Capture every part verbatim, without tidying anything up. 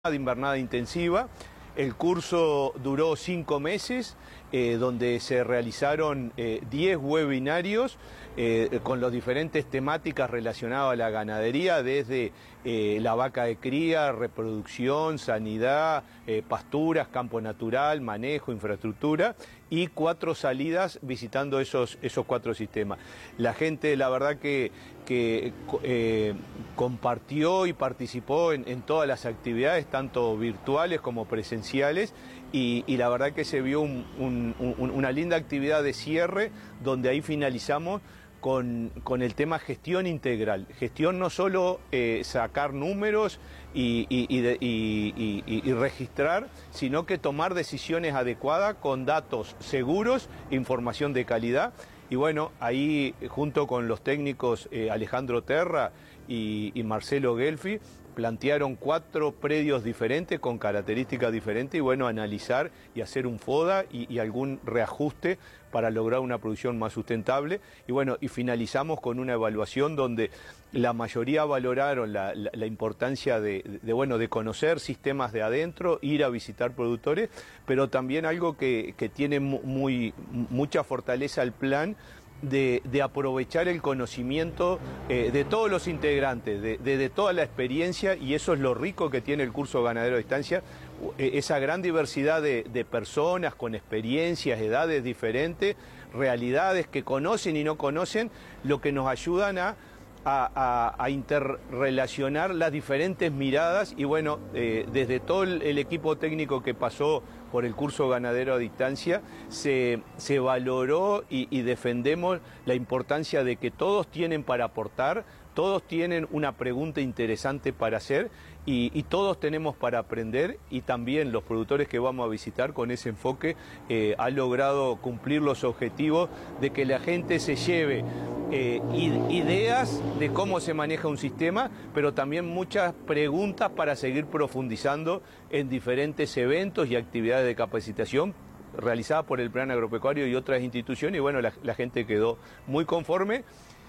de invernada intensiva. El curso duró cinco meses, eh, donde se realizaron eh, diez webinarios eh, con las diferentes temáticas relacionadas a la ganadería, desde eh, la vaca de cría, reproducción, sanidad, eh, pasturas, campo natural, manejo, infraestructura, y cuatro salidas visitando esos, esos cuatro sistemas. La gente, la verdad que, que eh, compartió y participó en, en todas las actividades, tanto virtuales como presenciales, y, y la verdad que se vio un, un, un, una linda actividad de cierre, donde ahí finalizamos Con, con el tema gestión integral. Gestión no solo eh, sacar números y, y, y, de, y, y, y registrar, sino que tomar decisiones adecuadas con datos seguros, información de calidad. Y bueno, ahí junto con los técnicos eh, Alejandro Terra y, y Marcelo Gelfi, plantearon cuatro predios diferentes con características diferentes y bueno, analizar y hacer un FODA y, y algún reajuste para lograr una producción más sustentable. Y bueno, y finalizamos con una evaluación donde la mayoría valoraron la, la, la importancia de, de, bueno, de conocer sistemas de adentro, ir a visitar productores, pero también algo que, que tiene muy, mucha fortaleza el plan, De, de aprovechar el conocimiento eh, de todos los integrantes, de, de, de toda la experiencia, y eso es lo rico que tiene el curso Ganadero a Distancia, eh, esa gran diversidad de, de personas con experiencias, edades diferentes, realidades que conocen y no conocen, lo que nos ayudan a A, a, a interrelacionar las diferentes miradas. Y bueno, eh, desde todo el, el equipo técnico que pasó por el curso Ganadero a Distancia, se, se valoró y, y defendemos la importancia de que todos tienen para aportar, todos tienen una pregunta interesante para hacer y, y todos tenemos para aprender, y también los productores que vamos a visitar con ese enfoque eh, han logrado cumplir los objetivos de que la gente se lleve Eh, ideas de cómo se maneja un sistema, pero también muchas preguntas para seguir profundizando en diferentes eventos y actividades de capacitación realizadas por el Plan Agropecuario y otras instituciones. Y bueno, la, la gente quedó muy conforme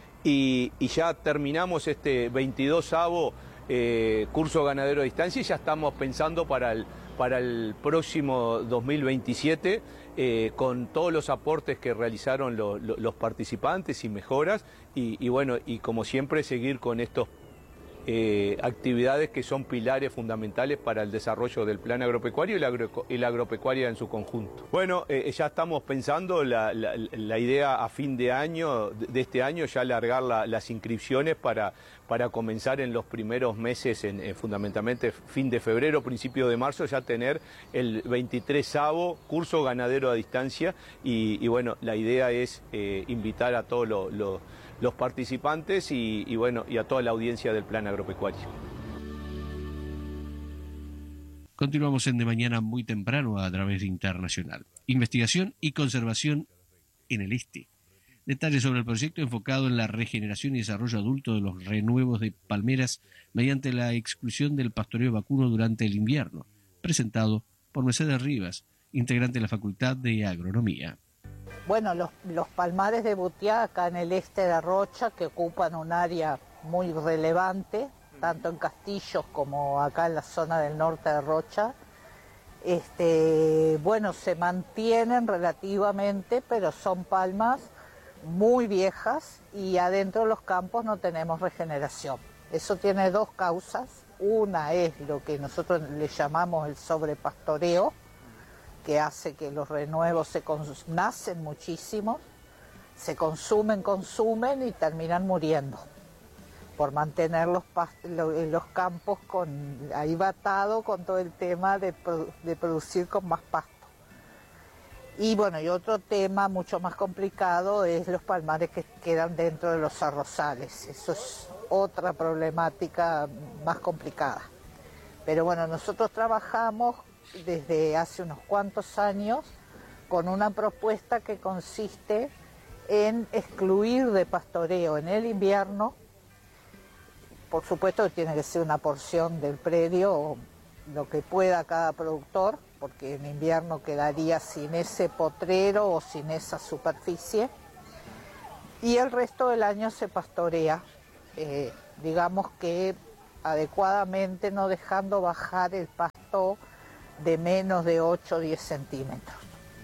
y, y ya terminamos este veintidosavo eh, curso Ganadero a Distancia y ya estamos pensando para el, para el próximo dos mil veintisiete, eh, con todos los aportes que realizaron lo, lo, los participantes y mejoras, y, y bueno, y como siempre seguir con estos eh, actividades que son pilares fundamentales para el desarrollo del plan agropecuario y la, agro, y la agropecuaria en su conjunto. Bueno, eh, ya estamos pensando la, la, la idea a fin de año, de este año, ya alargar la, las inscripciones para, para comenzar en los primeros meses, en, en fundamentalmente fin de febrero, principio de marzo, ya tener el veintitrésavo curso Ganadero a Distancia. Y, y bueno, la idea es eh, invitar a todos lo, lo, los participantes y, y bueno, y a toda la audiencia del plan agropecuario. Continuamos en De Mañana muy temprano a través de Internacional. Investigación y conservación en el este. Detalles sobre el proyecto enfocado en la regeneración y desarrollo adulto de los renuevos de palmeras mediante la exclusión del pastoreo vacuno durante el invierno, presentado por Mercedes Rivas, integrante de la Facultad de Agronomía. Bueno, los, los palmares de Butiá, acá en el este de Rocha, que ocupan un área muy relevante, tanto en Castillos como acá en la zona del norte de Rocha, este, bueno, se mantienen relativamente, pero son palmas muy viejas y adentro de los campos no tenemos regeneración. Eso tiene dos causas. Una es lo que nosotros le llamamos el sobrepastoreo, que hace que los renuevos se nacen muchísimo, se consumen, consumen y terminan muriendo por mantener los, los campos con, ahí batado con todo el tema de, de producir con más pasto. Y bueno, y otro tema mucho más complicado es los palmares que quedan dentro de los arrozales. Eso es otra problemática más complicada. Pero bueno, nosotros trabajamos desde hace unos cuantos años con una propuesta que consiste en excluir de pastoreo en el invierno. Por supuesto que tiene que ser una porción del predio, lo que pueda cada productor, porque en invierno quedaría sin ese potrero o sin esa superficie, y el resto del año se pastorea, eh, digamos que adecuadamente, no dejando bajar el pasto de menos de ocho o diez centímetros.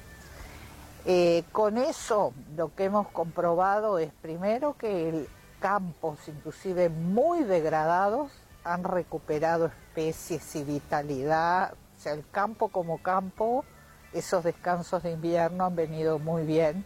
Eh, con eso lo que hemos comprobado es primero que el campos, inclusive muy degradados, han recuperado especies y vitalidad. O sea, el campo como campo, esos descansos de invierno han venido muy bien.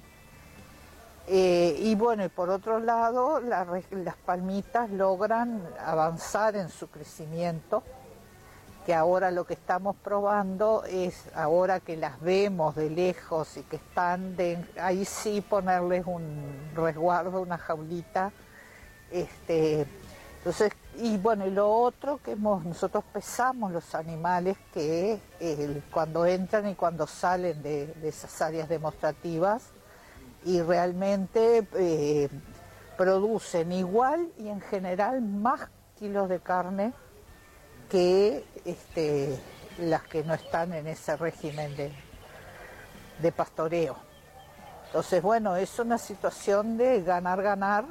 Eh, y bueno, y por otro lado, la, las palmitas logran avanzar en su crecimiento, que ahora lo que estamos probando es, ahora que las vemos de lejos y que están, de, ahí sí ponerles un resguardo, una jaulita. Este, entonces, y bueno, y lo otro que hemos, nosotros pesamos los animales que eh, cuando entran y cuando salen de, de esas áreas demostrativas, y realmente eh, producen igual y en general más kilos de carne que este, las que no están en ese régimen de, de pastoreo. Entonces, bueno, es una situación de ganar-ganar.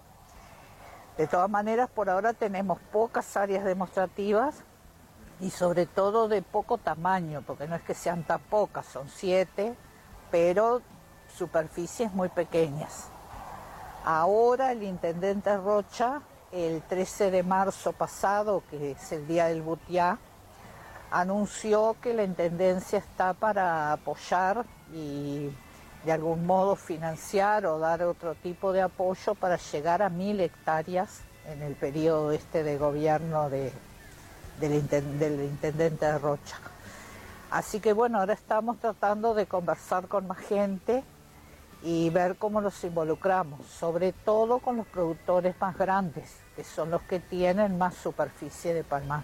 De todas maneras, por ahora tenemos pocas áreas demostrativas y sobre todo de poco tamaño, porque no es que sean tan pocas, son siete, pero superficies muy pequeñas. Ahora el intendente Rocha, el trece de marzo pasado, que es el día del Butiá, anunció que la intendencia está para apoyar y de algún modo financiar o dar otro tipo de apoyo para llegar a mil hectáreas en el periodo este de gobierno de, del, del intendente Rocha. Así que bueno, ahora estamos tratando de conversar con más gente y ver cómo los involucramos, sobre todo con los productores más grandes, que son los que tienen más superficie de palmar.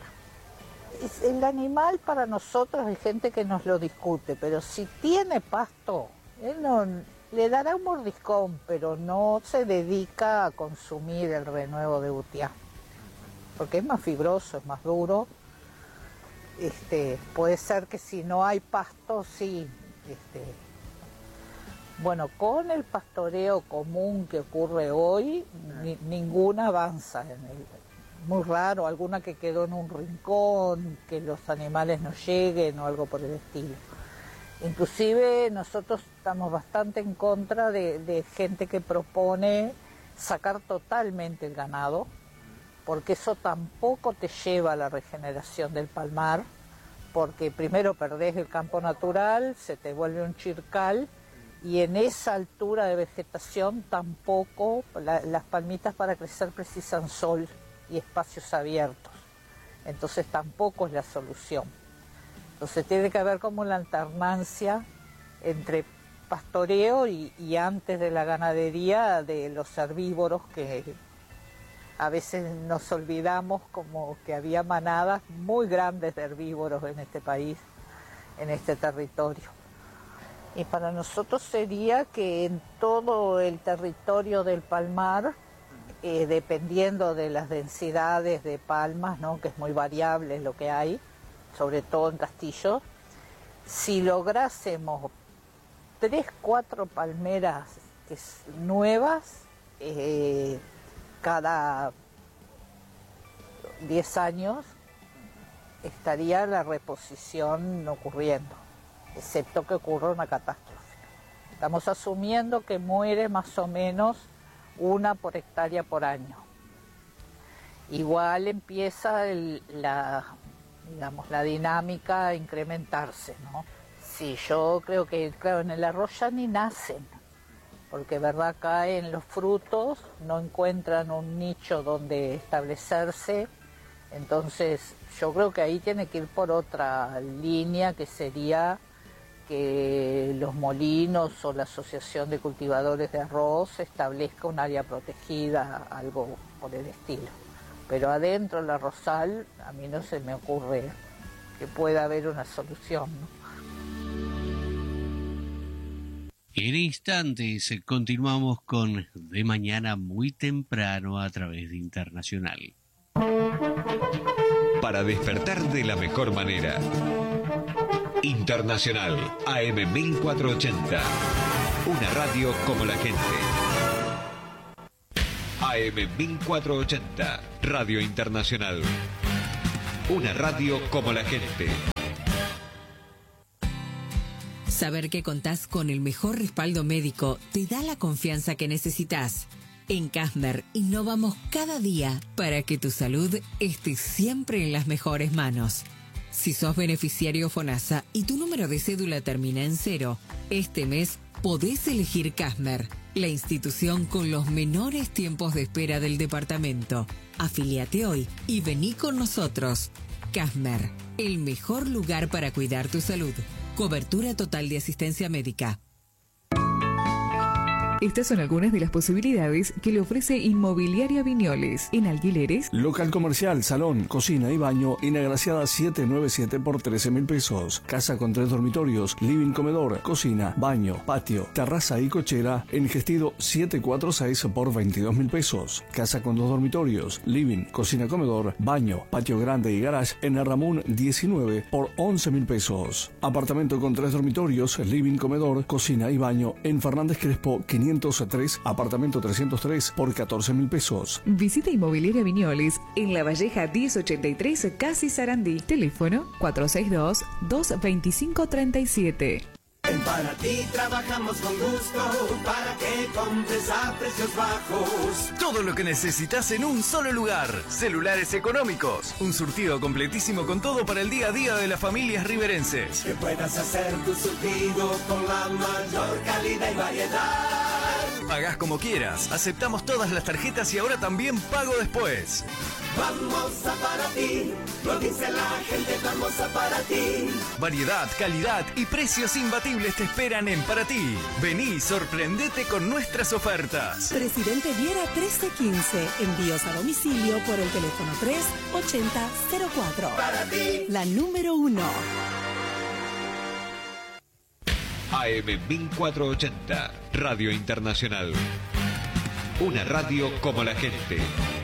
El animal para nosotros hay gente que nos lo discute, pero si tiene pasto, él no, le dará un mordiscón, pero no se dedica a consumir el renuevo de Butiá, porque es más fibroso, es más duro. Este, puede ser que si no hay pasto, sí. Este, bueno, con el pastoreo común que ocurre hoy, ni, ninguna avanza. En el, muy raro, alguna que quedó en un rincón, que los animales no lleguen o algo por el estilo. Inclusive nosotros estamos bastante en contra de, de gente que propone sacar totalmente el ganado, porque eso tampoco te lleva a la regeneración del palmar, porque primero perdés el campo natural, se te vuelve un chircal, y en esa altura de vegetación tampoco, la, las palmitas para crecer precisan sol y espacios abiertos, entonces tampoco es la solución. Entonces tiene que haber como una alternancia entre pastoreo y, y antes de la ganadería de los herbívoros, que a veces nos olvidamos como que había manadas muy grandes de herbívoros en este país, en este territorio. Y para nosotros sería que en todo el territorio del palmar, eh, dependiendo de las densidades de palmas, ¿no?, que es muy variable lo que hay, sobre todo en Castillo, si lográsemos tres, cuatro palmeras que es, nuevas, eh, cada diez años, estaría la reposición ocurriendo, excepto que ocurra una catástrofe. Estamos asumiendo que muere más o menos una por hectárea por año. Igual empieza el, la, digamos, la dinámica a incrementarse, ¿no? Sí, yo creo que, claro, en el arroz ya ni nacen, porque verdad caen los frutos, no encuentran un nicho donde establecerse, entonces yo creo que ahí tiene que ir por otra línea, que sería que los molinos o la Asociación de Cultivadores de Arroz establezca un área protegida, algo por el estilo. Pero adentro del arrozal a mí no se me ocurre que pueda haber una solución, ¿no? En instantes continuamos con De Mañana muy temprano a través de Internacional. Para despertar de la mejor manera. Internacional A M mil cuatrocientos ochenta. Una radio como la gente. A M mil cuatrocientos ochenta. Radio Internacional. Una radio como la gente. Saber que contás con el mejor respaldo médico te da la confianza que necesitas. En Casmer innovamos cada día para que tu salud esté siempre en las mejores manos. Si sos beneficiario FONASA y tu número de cédula termina en cero, este mes podés elegir Casmer, la institución con los menores tiempos de espera del departamento. Afíliate hoy y vení con nosotros. Casmer, el mejor lugar para cuidar tu salud. Cobertura total de asistencia médica. Estas son algunas de las posibilidades que le ofrece Inmobiliaria Viñoles. En alquileres, local comercial, salón, cocina y baño en Agraciada setecientos noventa y siete por trece mil pesos. Casa con tres dormitorios, living, comedor, cocina, baño, patio, terraza y cochera en Gestido setecientos cuarenta y seis por veintidós mil pesos. Casa con dos dormitorios, living, cocina, comedor, baño, patio grande y garage en el Ramón diecinueve por once mil pesos. Apartamento con tres dormitorios, living, comedor, cocina y baño en Fernández Crespo quinientos tres, apartamento trescientos tres por catorce mil pesos. Visita Inmobiliaria Viñoles en La Valleja diez ochenta y tres, Casi Sarandí. Teléfono cuatro seis dos, dos dos cinco, tres siete. En Paraty trabajamos con gusto para que compres a precios bajos. Todo lo que necesitas en un solo lugar. Celulares económicos. Un surtido completísimo con todo para el día a día de las familias riverenses. Que puedas hacer tu surtido con la mayor calidad y variedad. Pagás como quieras. Aceptamos todas las tarjetas y ahora también pago después. Vamos a Paraty, lo dice la gente, vamos a Paraty. Variedad, calidad y precios imbatibles te esperan en Paraty. Vení y sorprendete con nuestras ofertas. Presidente Viera trece quince. Envíos a domicilio por el teléfono tres ochenta cero cuatro. Paraty, la número uno. A M mil cuatrocientos ochenta, Radio Internacional. Una radio como la gente.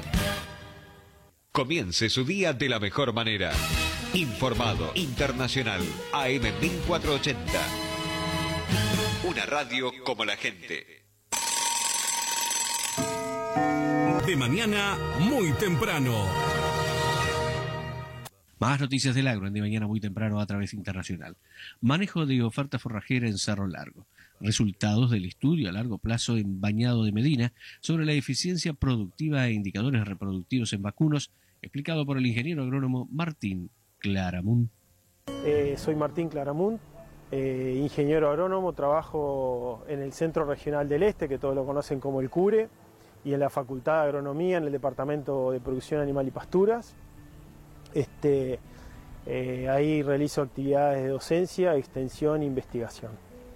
Comience su día de la mejor manera. Informado, internacional, A M mil cuatrocientos ochenta. Una radio como la gente. De mañana, muy temprano. Más noticias del agro en De Mañana muy temprano a través internacional. Manejo de oferta forrajera en Cerro Largo. Resultados del estudio a largo plazo en Bañado de Medina sobre la eficiencia productiva e indicadores reproductivos en vacunos, explicado por el ingeniero agrónomo Martín Claramunt. Eh, soy Martín Claramunt, eh, ingeniero agrónomo, trabajo en el Centro Regional del Este, que todos lo conocen como el CURE, y en la Facultad de Agronomía en el Departamento de Producción Animal y Pasturas. Este, eh, ahí realizo actividades de docencia, extensión e investigación.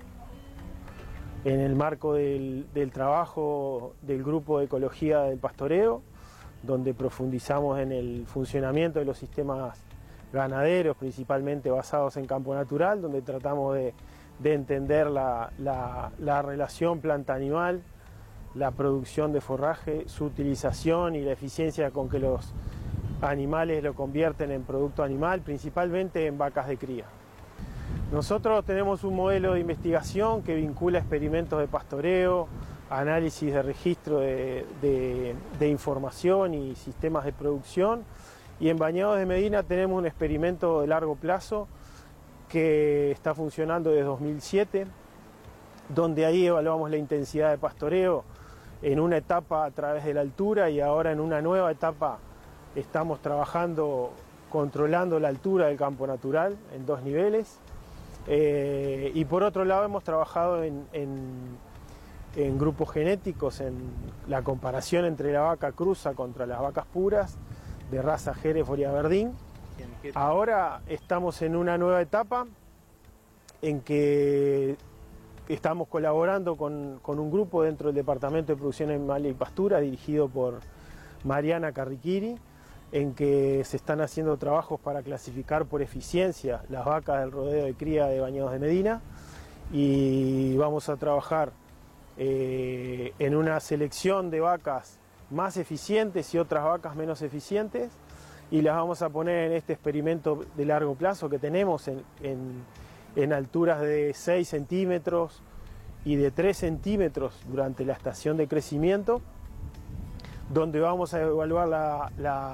En el marco del, del trabajo del Grupo de Ecología del Pastoreo, donde profundizamos en el funcionamiento de los sistemas ganaderos, principalmente basados en campo natural, donde tratamos de, de entender la, la, la relación planta-animal, la producción de forraje, su utilización y la eficiencia con que los animales lo convierten en producto animal, principalmente en vacas de cría. Nosotros tenemos un modelo de investigación que vincula experimentos de pastoreo, análisis de registro de, de, de información y sistemas de producción, y en Bañados de Medina tenemos un experimento de largo plazo que está funcionando desde dos mil siete, donde ahí evaluamos la intensidad de pastoreo en una etapa a través de la altura, y ahora en una nueva etapa estamos trabajando controlando la altura del campo natural en dos niveles. Eh, y por otro lado hemos trabajado en, en, en grupos genéticos, en la comparación entre la vaca cruza contra las vacas puras de raza Hereford y Aberdeen. Ahora estamos en una nueva etapa en que estamos colaborando con, con un grupo dentro del Departamento de Producción Animal y Pastura dirigido por Mariana Carriquiri, en que se están haciendo trabajos para clasificar por eficiencia las vacas del rodeo de cría de Bañados de Medina, y vamos a trabajar eh, en una selección de vacas más eficientes y otras vacas menos eficientes, y las vamos a poner en este experimento de largo plazo que tenemos en, en, en alturas de seis centímetros y de tres centímetros durante la estación de crecimiento, donde vamos a evaluar la, la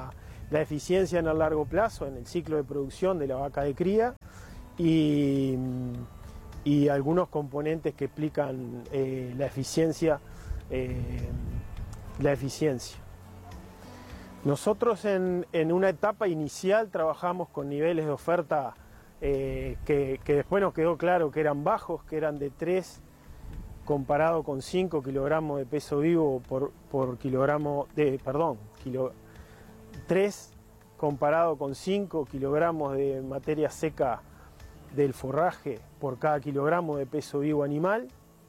la eficiencia en el largo plazo, en el ciclo de producción de la vaca de cría, y, y algunos componentes que explican eh, la eficiencia, eh, la eficiencia. Nosotros en, en una etapa inicial trabajamos con niveles de oferta eh, que, que después nos quedó claro que eran bajos, que eran de tres comparado con cinco kilogramos de peso vivo por, por kilogramo de, perdón, kilo, tres comparado con cinco kilogramos de materia seca del forraje por cada kilogramo de peso vivo animal.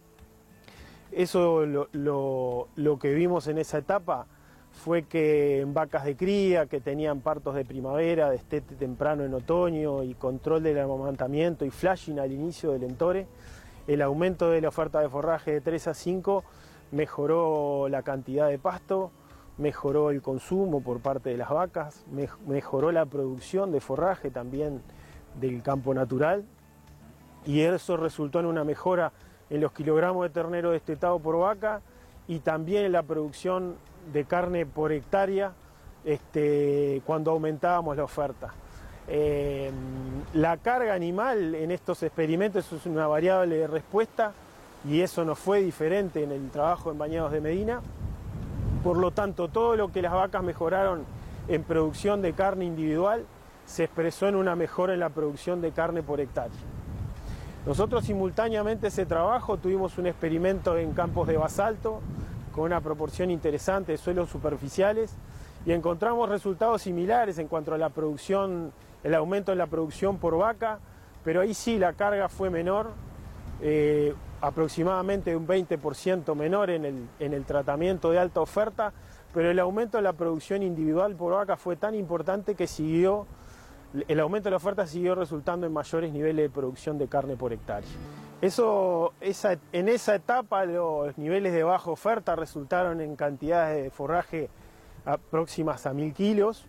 Eso lo, lo, lo que vimos en esa etapa fue que en vacas de cría que tenían partos de primavera, destete temprano en otoño y control del amamantamiento y flashing al inicio del entore, el aumento de la oferta de forraje de tres a cinco mejoró la cantidad de pasto, mejoró el consumo por parte de las vacas, mejoró la producción de forraje también del campo natural, y eso resultó en una mejora en los kilogramos de ternero destetado por vaca y también en la producción de carne por hectárea este, cuando aumentábamos la oferta. Eh, la carga animal en estos experimentos es una variable de respuesta y eso no fue diferente en el trabajo en Bañados de Medina. Por lo tanto, todo lo que las vacas mejoraron en producción de carne individual se expresó en una mejora en la producción de carne por hectárea. Nosotros simultáneamente a ese trabajo tuvimos un experimento en campos de basalto con una proporción interesante de suelos superficiales y encontramos resultados similares en cuanto a la producción, el aumento en la producción por vaca, pero ahí sí la carga fue menor, eh, aproximadamente un veinte por ciento menor en el, en el tratamiento de alta oferta, pero el aumento de la producción individual por vaca fue tan importante que siguió, el aumento de la oferta siguió resultando en mayores niveles de producción de carne por hectárea. Eso, esa, en esa etapa los niveles de baja oferta resultaron en cantidades de forraje próximas a mil kilos,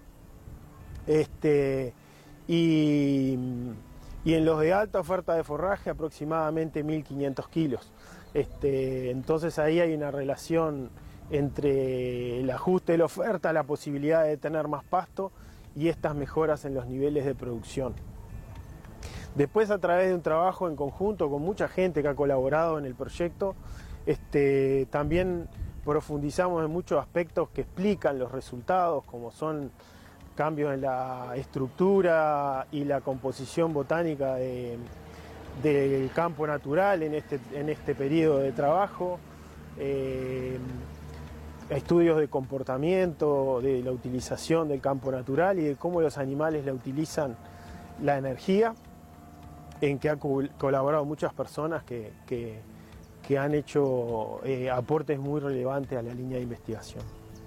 este, y, y en los de alta oferta de forraje aproximadamente mil quinientos kilos. Este, entonces ahí hay una relación entre el ajuste de la oferta, la posibilidad de tener más pasto y estas mejoras en los niveles de producción. Después, a través de un trabajo en conjunto con mucha gente que ha colaborado en el proyecto, este, también profundizamos en muchos aspectos que explican los resultados, como son cambios en la estructura y la composición botánica de, del campo natural en este, en este periodo de trabajo, eh, estudios de comportamiento, de la utilización del campo natural y de cómo los animales la utilizan la energía, en que han colaborado muchas personas que, que, que han hecho eh, aportes muy relevantes a la línea de investigación.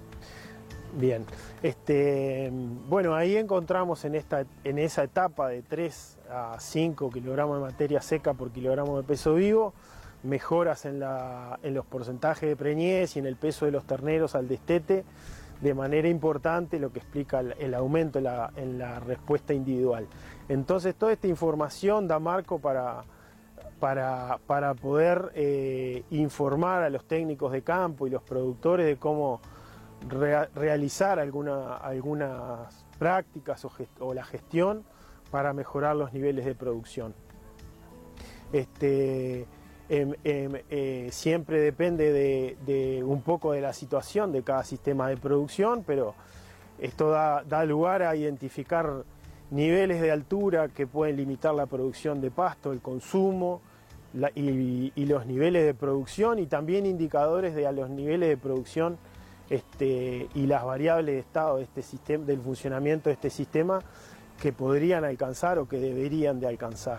Bien, este, bueno, ahí encontramos en, esta, en esa etapa de tres a cinco kilogramos de materia seca por kilogramo de peso vivo, mejoras en, la, en los porcentajes de preñez y en el peso de los terneros al destete de manera importante, lo que explica el, el aumento en la, en la respuesta individual. Entonces toda esta información da marco para, para, para poder eh, informar a los técnicos de campo y los productores de cómo re, realizar alguna, algunas prácticas o, gest, o la gestión para mejorar los niveles de producción. Este, Eh, eh, eh, siempre depende de, de un poco de la situación de cada sistema de producción, pero esto da, da lugar a identificar niveles de altura que pueden limitar la producción de pasto, el consumo la, y, y los niveles de producción, y también indicadores de a los niveles de producción este, y las variables de estado de este sistema, del funcionamiento de este sistema que podrían alcanzar o que deberían de alcanzar.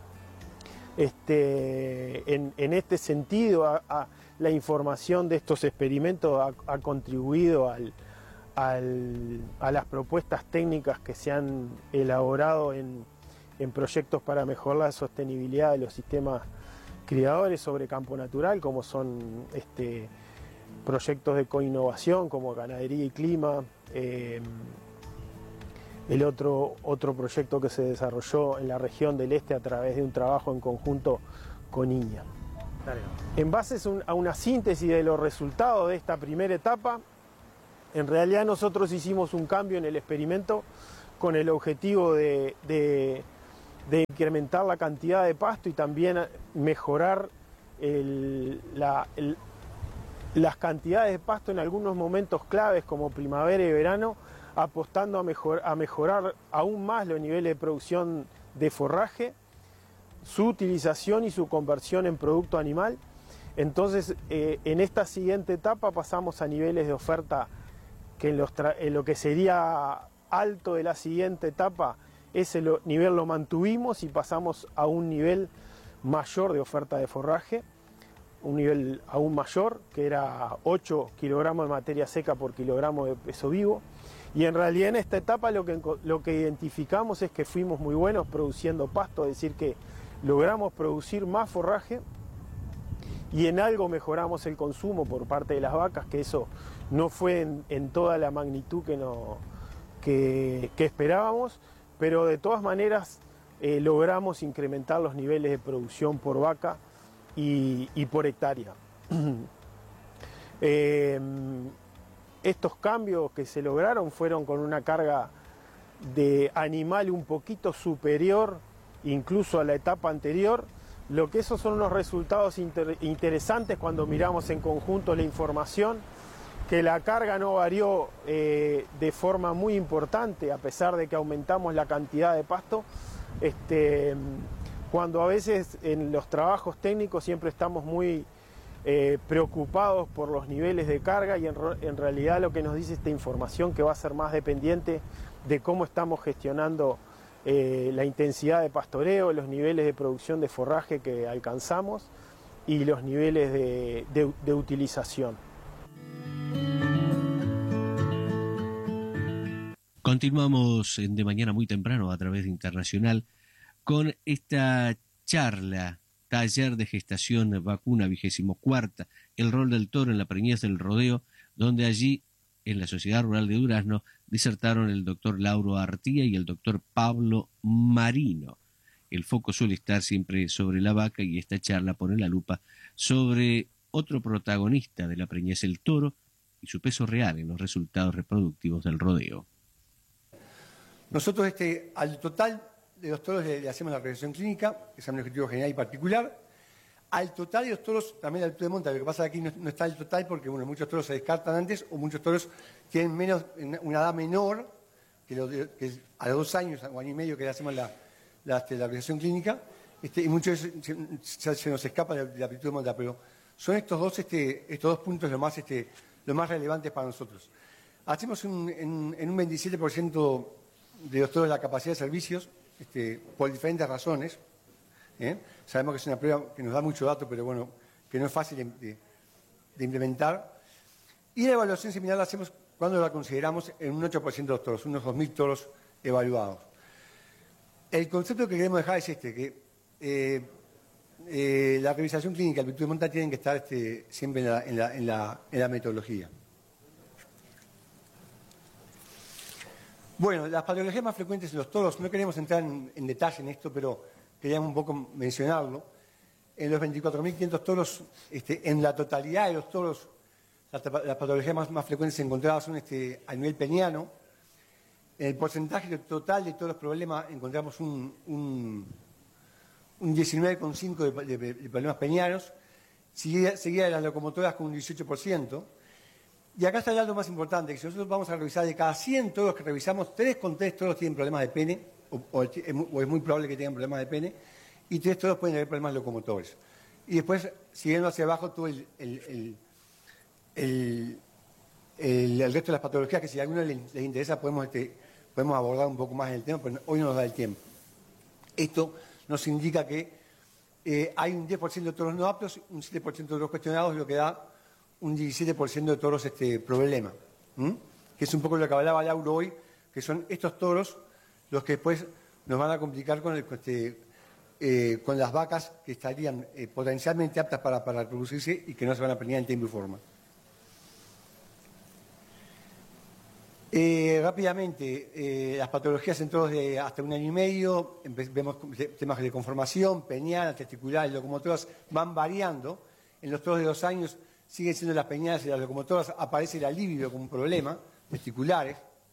Este, en, en este sentido, a, a, la información de estos experimentos ha, ha contribuido al, al, a las propuestas técnicas que se han elaborado en, en proyectos para mejorar la sostenibilidad de los sistemas criadores sobre campo natural, como son este, proyectos de coinnovación como Ganadería y Clima, eh, el otro, otro proyecto que se desarrolló en la región del Este a través de un trabajo en conjunto con I N I A. En base a una síntesis de los resultados de esta primera etapa, En realidad nosotros hicimos un cambio en el experimento con el objetivo de, de, de incrementar la cantidad de pasto y también mejorar el, la, el, las cantidades de pasto en algunos momentos claves como primavera y verano, apostando a, mejor, a mejorar aún más los niveles de producción de forraje, su utilización y su conversión en producto animal. Entonces, eh, en esta siguiente etapa pasamos a niveles de oferta que en, los en lo que sería alto de la siguiente etapa, ese lo, nivel lo mantuvimos y pasamos a un nivel mayor de oferta de forraje, un nivel aún mayor, que era ocho kilogramos de materia seca por kilogramo de peso vivo. Y en realidad en esta etapa lo que, lo que identificamos es que fuimos muy buenos produciendo pasto, es decir que logramos producir más forraje y en algo mejoramos el consumo por parte de las vacas, que eso no fue en, en toda la magnitud que, no, que, que esperábamos, pero de todas maneras eh, logramos incrementar los niveles de producción por vaca y, y por hectárea. eh, estos cambios que se lograron fueron con una carga de animal un poquito superior incluso a la etapa anterior, lo que esos son unos resultados inter interesantes cuando miramos en conjunto la información, que la carga no varió eh, de forma muy importante a pesar de que aumentamos la cantidad de pasto, este, cuando a veces en los trabajos técnicos siempre estamos muy eh, preocupados por los niveles de carga y en, en realidad lo que nos dice esta información que va a ser más dependiente de cómo estamos gestionando Eh, la intensidad de pastoreo, los niveles de producción de forraje que alcanzamos y los niveles de, de, de utilización. Continuamos en De Mañana muy temprano a través de Internacional con esta charla, taller de gestación vacuna vigésimo cuarta, el rol del toro en la preñez del rodeo, donde allí en la Sociedad Rural de Durazno disertaron el doctor Lauro Artía y el doctor Pablo Marino. El foco suele estar siempre sobre la vaca y esta charla pone la lupa sobre otro protagonista de la preñez, el toro, y su peso real en los resultados reproductivos del rodeo. Nosotros este, al total de los toros le, le hacemos la regresión clínica, examen objetivo general y particular. Al total de los toros, también la altura de monta, lo que pasa es que aquí no, no está el total porque bueno, muchos toros se descartan antes o muchos toros tienen menos, una edad menor que, lo de, que a los dos años o año y medio que le hacemos la, la, la, la regresión clínica, este, y muchos se, se, se nos escapa de la, de la amplitud de monta, pero son estos dos, este, estos dos puntos los más, este, los más relevantes para nosotros. Hacemos un, en, en un veintisiete por ciento de los toros la capacidad de servicios, este, por diferentes razones. ¿Eh? Sabemos que es una prueba que nos da mucho dato, pero bueno, que no es fácil de, de, de implementar. Y la evaluación similar la hacemos cuando la consideramos en un ocho por ciento de los toros, unos dos mil toros evaluados. El concepto que queremos dejar es este, que eh, eh, la revisación clínica y el virtud de monta tienen que estar este, siempre en la, en, la, en, la, en la metodología. Bueno, las patologías más frecuentes en los toros, no queremos entrar en, en detalle en esto, pero queríamos un poco mencionarlo. En los veinticuatro mil quinientos toros, este, en la totalidad de los toros, las, las patologías más, más frecuentes encontradas son este, a nivel peniano. En el porcentaje total de todos los problemas encontramos un, un, un diecinueve coma cinco por ciento de, de, de problemas penianos, seguida, seguida de las locomotoras con un dieciocho por ciento. Y acá está el dato más importante, que si nosotros vamos a revisar de cada cien toros que revisamos, tres con tres toros tienen problemas de pene, O, o, o es muy probable que tengan problemas de pene, y tres todos pueden tener problemas locomotores. Y después, siguiendo hacia abajo, todo el, el, el, el, el, el resto de las patologías, que si a alguno les, les interesa podemos, este, podemos abordar un poco más en el tema, pero hoy no nos da el tiempo. Esto nos indica que eh, hay un diez por ciento de toros no aptos, un siete por ciento de toros cuestionados, lo que da un diecisiete por ciento de toros este problema. ¿Mm? Que es un poco lo que hablaba Lauro hoy, que son estos toros los que después nos van a complicar con, el, este, eh, con las vacas que estarían eh, potencialmente aptas para, para reproducirse y que no se van a preñar en tiempo y forma. Eh, rápidamente, eh, las patologías en toros de hasta un año y medio, vemos temas de conformación, peñal, testicular y locomotoras van variando. En los toros de dos años siguen siendo las peñadas y las locomotoras, aparece la libido como un problema, testiculares.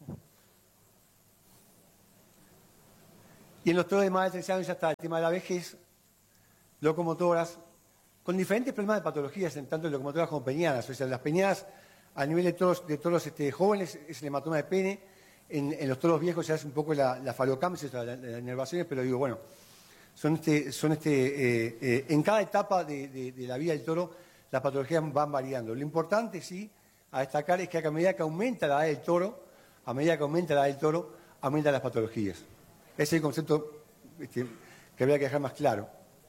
Y en los toros de más de trece años ya está el tema de la vejez, locomotoras, con diferentes problemas de patologías, tanto en locomotoras como peñadas. O sea, las peñadas a nivel de toros, de toros este, jóvenes es el hematoma de pene, en, en los toros viejos ya es un poco la, la falocampsis, las la, la inervaciones, pero digo, bueno, son este, son este, eh, eh, en cada etapa de, de, de la vida del toro las patologías van variando. Lo importante, sí, a destacar es que a medida que aumenta la edad del toro, a medida que aumenta la edad del toro, aumentan las patologías. Ese es el concepto este, que habría que dejar más claro.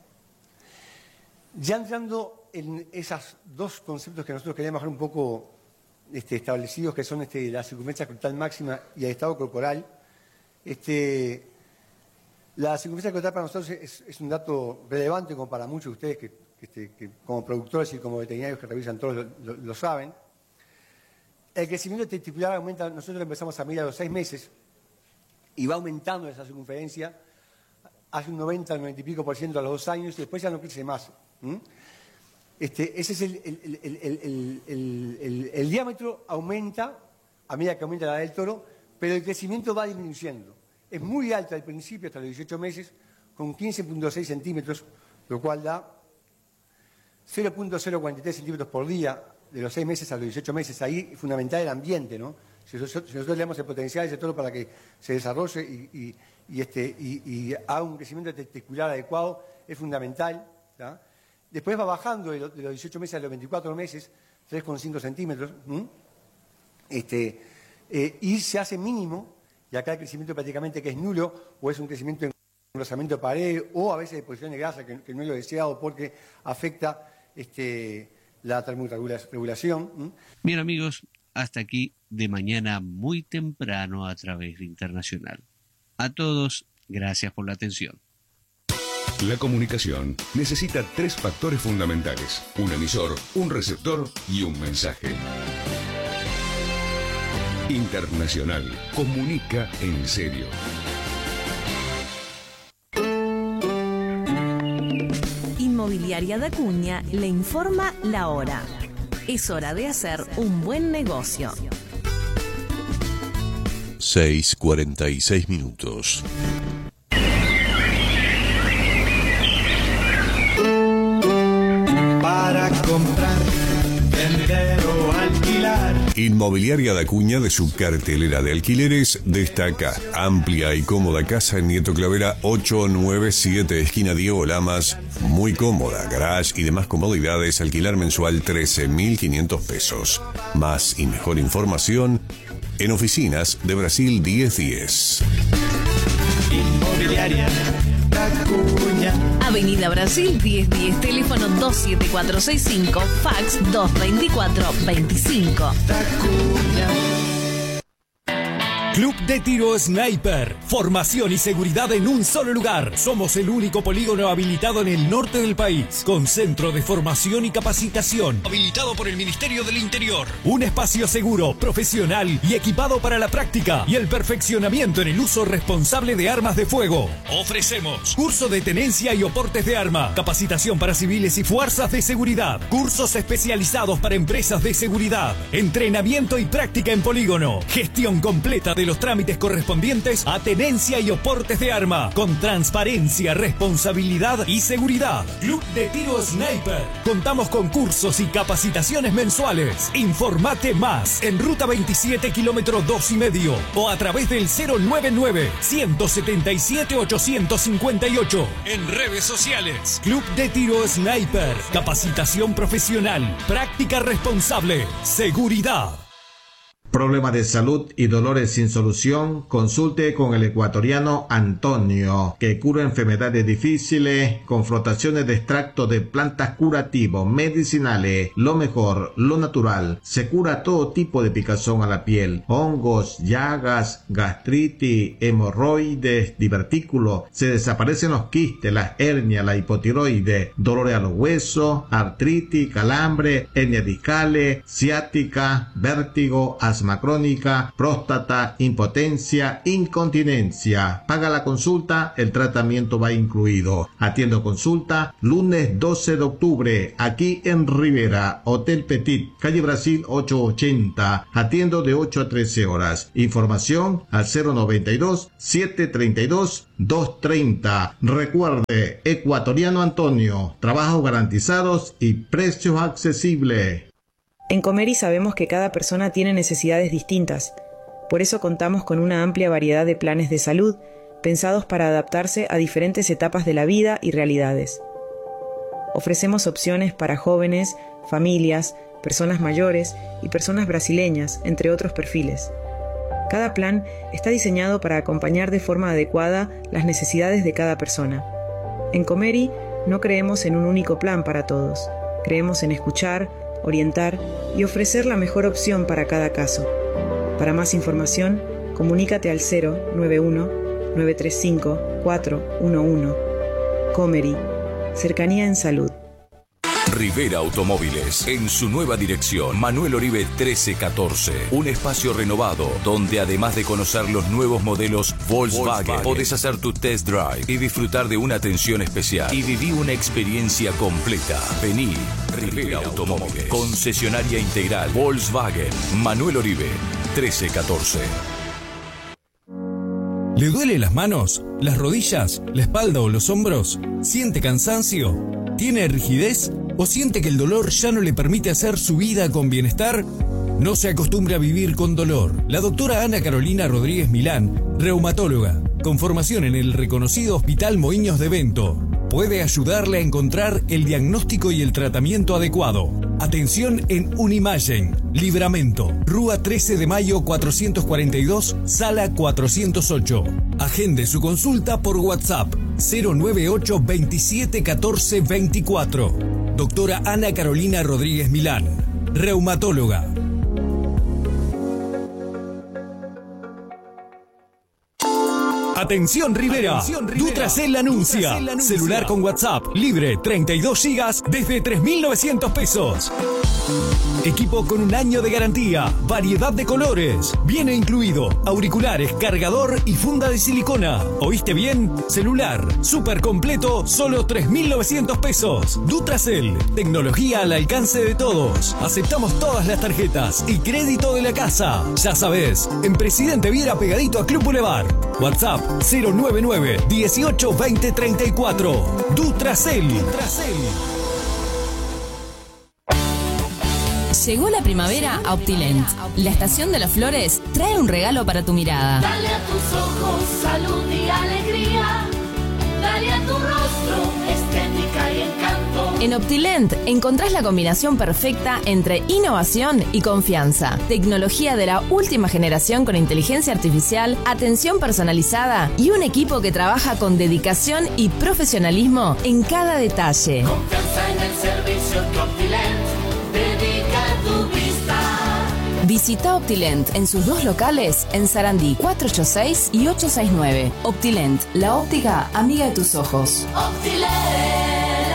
Ya entrando en esos dos conceptos que nosotros queríamos dejar un poco este, establecidos, que son este, la circunferencia escrotal máxima y el estado corporal, este, la circunferencia escrotal para nosotros es, es un dato relevante como para muchos de ustedes que, que, este, que como productores y como veterinarios que revisan todos lo, lo, lo saben. El crecimiento testicular aumenta, nosotros lo empezamos a medir a los seis meses y va aumentando esa circunferencia, hace un noventa, noventa y pico por ciento a los dos años y después ya no crece más. ¿Mm? Este, ese es el, el, el, el, el, el, el, el diámetro aumenta a medida que aumenta la edad del toro, pero el crecimiento va disminuyendo. Es muy alto al principio, hasta los dieciocho meses, con quince punto seis centímetros, lo cual da cero punto cero cuarenta y tres centímetros por día de los seis meses a los dieciocho meses. Ahí es fundamental el ambiente, ¿no? Si nosotros, si nosotros le damos el potencial a ese toro para que se desarrolle y, y, y, este, y, y haga un crecimiento testicular adecuado, es fundamental. ¿tá? Después va bajando de los, de los dieciocho meses a los veinticuatro meses, tres coma cinco centímetros, este, eh, y se hace mínimo, y acá el crecimiento prácticamente que es nulo, o es un crecimiento en engrosamiento de pared, o a veces de posición de grasa, que, que no es lo deseado porque afecta este, la termorregulación. Bien, amigos, hasta aquí de mañana muy temprano a través de Internacional. A todos, gracias por la atención. La comunicación necesita tres factores fundamentales: un emisor, un receptor y un mensaje. Internacional comunica en serio. Inmobiliaria da Acuña le informa la hora. Es hora de hacer un buen negocio. seis cuarenta y seis minutos. Para comprar, vender o alquilar. Inmobiliaria da Acuña, de su cartelera de alquileres, destaca amplia y cómoda casa en Nieto Clavera ochocientos noventa y siete, esquina Diego Lamas. Muy cómoda, garage y demás comodidades, alquilar mensual trece mil quinientos pesos. Más y mejor información en oficinas de Brasil diez diez. Inmobiliaria da Acuña. Avenida Brasil diez diez, teléfono dos siete cuatro seis cinco, fax dos veinticuatro veinticinco. Da Acuña. Club de Tiro Sniper. Formación y seguridad en un solo lugar. Somos el único polígono habilitado en el norte del país, con centro de formación y capacitación. Habilitado por el Ministerio del Interior. Un espacio seguro, profesional y equipado para la práctica y el perfeccionamiento en el uso responsable de armas de fuego. Ofrecemos curso de tenencia y oportes de arma, capacitación para civiles y fuerzas de seguridad, cursos especializados para empresas de seguridad, entrenamiento y práctica en polígono, gestión completa de los trámites correspondientes a tenencia y oportes de arma, con transparencia, responsabilidad y seguridad. Club de Tiro Sniper. Contamos con cursos y capacitaciones mensuales. Informate más en Ruta veintisiete, kilómetro dos y medio, o a través del cero nueve nueve, uno siete siete, ocho cinco ocho. En redes sociales. Club de Tiro Sniper. Capacitación profesional, práctica responsable, seguridad. Problema de salud y dolores sin solución, consulte con el ecuatoriano Antonio, que cura enfermedades difíciles con frotaciones de extracto de plantas curativos, medicinales, lo mejor, lo natural. Se cura todo tipo de picazón a la piel, hongos, llagas, gastritis, hemorroides, divertículos. Se desaparecen los quistes, las hernias, la hipotiroides, dolores a los huesos, artritis, calambre, hernias discales, ciática, vértigo, asma asma crónica, próstata, impotencia, incontinencia. Paga la consulta, el tratamiento va incluido. Atiendo consulta lunes doce de octubre, aquí en Rivera, Hotel Petit, calle Brasil ochocientos ochenta. Atiendo de ocho a trece horas. Información al cero noventa y dos, setecientos treinta y dos, doscientos treinta. Recuerde, Ecuatoriano Antonio, trabajos garantizados y precios accesibles. En Comeri sabemos que cada persona tiene necesidades distintas. Por eso contamos con una amplia variedad de planes de salud pensados para adaptarse a diferentes etapas de la vida y realidades. Ofrecemos opciones para jóvenes, familias, personas mayores y personas brasileñas, entre otros perfiles. Cada plan está diseñado para acompañar de forma adecuada las necesidades de cada persona. En Comeri no creemos en un único plan para todos. Creemos en escuchar, orientar y ofrecer la mejor opción para cada caso. Para más información, comunícate al cero nueve uno, nueve tres cinco, cuatro uno uno. Comeri, cercanía en salud. Rivera Automóviles, en su nueva dirección, Manuel Oribe trece catorce. Un espacio renovado, donde además de conocer los nuevos modelos Volkswagen, Volkswagen, podés hacer tu test drive y disfrutar de una atención especial. Y viví una experiencia completa. Vení, Rivera Automóviles, concesionaria integral Volkswagen, Manuel Oribe trece catorce. ¿Le duele las manos, las rodillas, la espalda o los hombros? ¿Siente cansancio? ¿Tiene rigidez? ¿O siente que el dolor ya no le permite hacer su vida con bienestar? No se acostumbre a vivir con dolor. La doctora Ana Carolina Rodríguez Milán, reumatóloga, con formación en el reconocido Hospital Moinhos de Bento, puede ayudarle a encontrar el diagnóstico y el tratamiento adecuado. Atención en Unimagen, Libramento, Rúa trece de mayo cuatrocientos cuarenta y dos, sala cuatrocientos ocho. Agende su consulta por WhatsApp cero nueve ocho, veintisiete, catorce, veinticuatro. Doctora Ana Carolina Rodríguez Milán, reumatóloga. Atención Rivera, Atención, Rivera. Dutracell anuncia. Dutracell anuncia. Celular con WhatsApp, libre, treinta y dos gigas desde tres mil novecientos pesos. Equipo con un año de garantía, variedad de colores. Viene incluido auriculares, cargador y funda de silicona. ¿Oíste bien? Celular, súper completo, solo tres mil novecientos pesos. Dutracell, tecnología al alcance de todos. Aceptamos todas las tarjetas y crédito de la casa. Ya sabés, en Presidente Viera pegadito a Club Boulevard. WhatsApp cero nueve nueve, dieciocho, veinte, treinta y cuatro. Dutracell. Dutracell. Llegó la primavera a Optilent. La estación de las flores trae un regalo para tu mirada. Dale a tus ojos salud y alegría. Dale a tu rostro estética y encanto. En Optilent encontrás la combinación perfecta entre innovación y confianza. Tecnología de la última generación con inteligencia artificial, atención personalizada y un equipo que trabaja con dedicación y profesionalismo en cada detalle. Confianza en el servicio que Optilent dedica a tu vista. Visita Optilent en sus dos locales en Sarandí cuatrocientos ochenta y seis y ochocientos sesenta y nueve. Optilent, la óptica amiga de tus ojos. Optilent.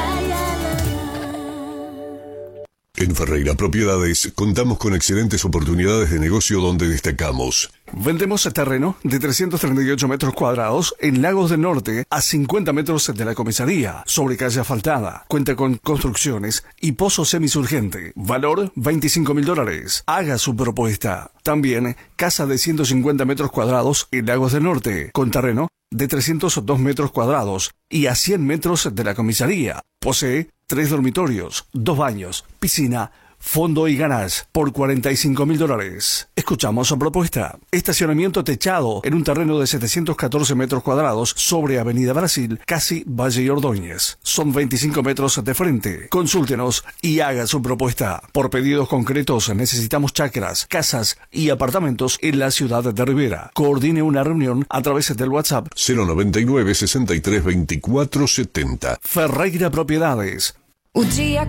En Ferreira Propiedades contamos con excelentes oportunidades de negocio donde destacamos. Vendemos terreno de trescientos treinta y ocho metros cuadrados en Lagos del Norte a cincuenta metros de la comisaría, sobre calle asfaltada. Cuenta con construcciones y pozo semisurgente. Valor veinticinco mil dólares. Haga su propuesta. También casa de ciento cincuenta metros cuadrados en Lagos del Norte, con terreno de trescientos dos metros cuadrados y a cien metros de la comisaría. Posee tres dormitorios, dos baños, piscina, fondo y garage por cuarenta y cinco mil dólares. Escuchamos su propuesta. Estacionamiento techado en un terreno de setecientos catorce metros cuadrados sobre Avenida Brasil, casi Valle y Ordóñez. Son veinticinco metros de frente. Consúltenos y haga su propuesta. Por pedidos concretos necesitamos chacras, casas y apartamentos en la ciudad de Rivera. Coordine una reunión a través del WhatsApp cero noventa y nueve, sesenta y tres, veinticuatro, setenta. Ferreira Propiedades. O dia